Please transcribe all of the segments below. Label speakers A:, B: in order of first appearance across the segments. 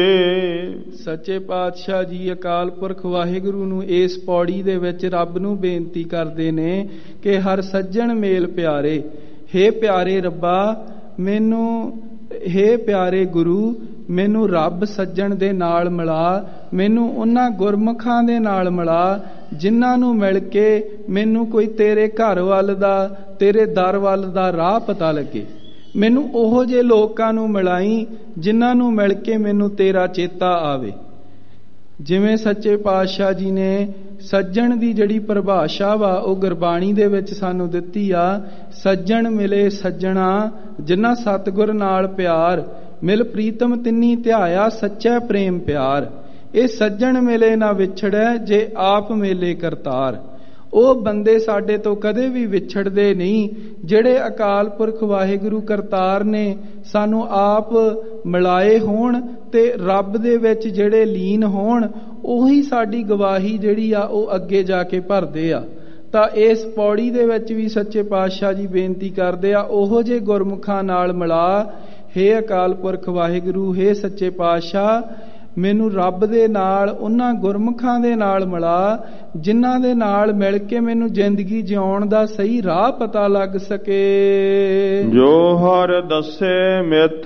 A: ਸੱਚੇ ਪਾਤਸ਼ਾਹ ਜੀ ਅਕਾਲ ਪੁਰਖ ਵਾਹਿਗੁਰੂ ਨੂੰ ਇਸ ਪੌੜੀ ਦੇ ਵਿੱਚ ਰੱਬ ਨੂੰ ਬੇਨਤੀ ਕਰਦੇ ਨੇ ਕਿ ਹਰ ਸੱਜਣ ਮੇਲ ਪਿਆਰੇ, ਹੇ ਪਿਆਰੇ ਰੱਬਾ ਮੈਨੂੰ, ਹੇ ਪਿਆਰੇ ਗੁਰੂ ਮੈਨੂੰ ਰੱਬ ਸੱਜਣ ਦੇ ਨਾਲ ਮਿਲਾ, ਮੈਨੂੰ ਉਹਨਾਂ ਗੁਰਮੁਖਾਂ ਦੇ ਨਾਲ ਮਿਲਾ ਜਿਨ੍ਹਾਂ ਨੂੰ ਮਿਲ ਕੇ ਮੈਨੂੰ ਕੋਈ ਤੇਰੇ ਘਰ ਵੱਲ ਦਾ, ਤੇਰੇ ਦਰ ਵੱਲ ਦਾ ਰਾਹ ਪਤਾ ਲੱਗੇ। ਮੈਨੂੰ ਉਹੋ ਜਿਹੇ ਲੋਕਾਂ ਨੂੰ ਮਿਲਾਈ ਜਿਨ੍ਹਾਂ ਨੂੰ ਮਿਲ ਕੇ ਮੈਨੂੰ ਤੇਰਾ ਚੇਤਾ ਆਵੇ। ਜਿਵੇਂ ਸੱਚੇ ਪਾਤਸ਼ਾਹ ਜੀ ਨੇ ਸੱਜਣ ਦੀ ਜਿਹੜੀ ਪਰਿਭਾਸ਼ਾ ਵਾ ਉਹ ਗੁਰਬਾਣੀ ਦੇ ਵਿੱਚ ਸਾਨੂੰ ਦਿੱਤੀ ਆ, ਸੱਜਣ ਮਿਲੇ ਸੱਜਣਾ ਜਿਨ੍ਹਾਂ ਸਤਿਗੁਰ ਨਾਲ ਪਿਆਰ, ਮਿਲ ਪ੍ਰੀਤਮ ਤਿੰਨੀ ਧਿਆਇਆ ਸੱਚਾ ਪ੍ਰੇਮ ਪਿਆਰ। ਇਹ ਸੱਜਣ ਮਿਲੇ ਨਾ ਵਿਛੜੈ ਜੇ ਆਪ ਮੇਲੇ ਕਰਤਾਰ। ਉਹ ਬੰਦੇ ਸਾਡੇ ਤੋਂ ਕਦੇ ਵੀ ਵਿਛੜਦੇ ਨਹੀਂ ਜਿਹੜੇ ਅਕਾਲ ਪੁਰਖ ਵਾਹਿਗੁਰੂ ਕਰਤਾਰ ਨੇ ਸਾਨੂੰ ਆਪ ਮਿਲਾਏ ਹੋਣ ਤੇ ਰੱਬ ਦੇ ਵਿੱਚ ਜਿਹੜੇ ਲੀਨ ਹੋਣ, ਉਹੀ ਸਾਡੀ ਗਵਾਹੀ ਜਿਹੜੀ ਆ ਉਹ ਅੱਗੇ ਜਾ ਕੇ ਭਰਦੇ ਆ। ਤਾਂ ਇਸ ਪੌੜੀ ਦੇ ਵਿੱਚ ਵੀ ਸੱਚੇ ਪਾਤਸ਼ਾਹ ਜੀ ਬੇਨਤੀ ਕਰਦੇ ਆ, ਉਹੋ ਜਿਹੇ ਗੁਰਮੁਖਾਂ ਨਾਲ ਮਿਲਾ, ਹੇ ਅਕਾਲ ਪੁਰਖ ਵਾਹਿਗੁਰੂ, ਹੇ ਸੱਚੇ ਪਾਤਸ਼ਾਹ ਮੈਨੂੰ ਰੱਬ ਦੇ ਨਾਲ, ਉਹਨਾਂ ਗੁਰਮੁਖਾਂ ਦੇ ਨਾਲ ਮਿਲਾ ਜਿਨ੍ਹਾਂ ਦੇ ਨਾਲ ਮਿਲ ਕੇ ਮੈਨੂੰ ਜ਼ਿੰਦਗੀ ਜਿਉਣ ਦਾ ਸਹੀ ਰਾਹ ਪਤਾ ਲੱਗ ਸਕੇ।
B: ਜੋ ਹਰ ਦੱਸੇ ਮਿੱਥ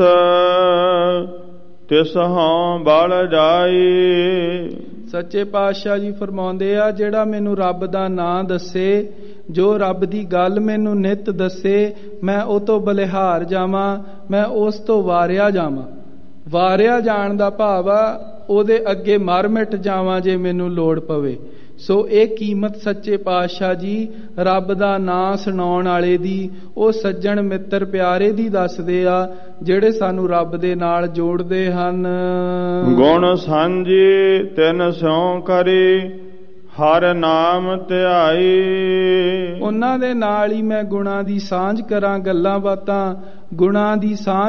B: ਤਿਸ ਹਾਂ ਬਲ ਜਾਈ।
A: ਸੱਚੇ ਪਾਤਸ਼ਾਹ ਜੀ ਫਰਮਾਉਂਦੇ ਆ, ਜਿਹੜਾ ਮੈਨੂੰ ਰੱਬ ਦਾ ਨਾਂ ਦੱਸੇ, ਜੋ ਰੱਬ ਦੀ ਗੱਲ ਮੈਨੂੰ ਨਿੱਤ ਦੱਸੇ, ਮੈਂ ਉਹ ਤੋਂ ਬਲਿਹਾਰ ਜਾਵਾਂ, ਮੈਂ ਉਸ ਤੋਂ ਵਾਰਿਆ ਜਾਵਾਂ। ਵਾਰਿਆ ਜਾਣ ਦਾ ਭਾਵ ਆ ਉਹਦੇ ਅੱਗੇ ਮਰ ਮਿਟ ਜਾਵਾਂ ਜੇ ਮੈਨੂੰ ਲੋੜ ਪਵੇ। ਸੋ ਇਹ ਕੀਮਤ ਸੱਚੇ ਪਾਤਸ਼ਾਹ ਜੀ ਰੱਬ ਦਾ ਨਾਂ ਸੁਣਾਉਣ ਵਾਲੇ ਦੀ, ਉਹ ਸੱਜਣ ਮਿੱਤਰ ਪਿਆਰੇ ਦੀ ਦੱਸਦੇ ਆ ਜਿਹੜੇ ਸਾਨੂੰ ਰੱਬ ਦੇ ਨਾਲ ਜੋੜਦੇ ਹਨ।
B: ਗੁਣ ਸਾਂਝੀ ਤਿਨ ਸਿਉ ਕਰੀ ਹਰ ਨਾਮ ਧਿਆਈ।
A: ਉਹਨਾਂ ਦੇ ਨਾਲ ਹੀ ਮੈਂ ਗੁਣਾਂ ਦੀ ਸਾਂਝ ਕਰਾਂ, ਗੱਲਾਂ ਬਾਤਾਂ ਗੁਣਾਂ ਦੀ ਸਾਂਝ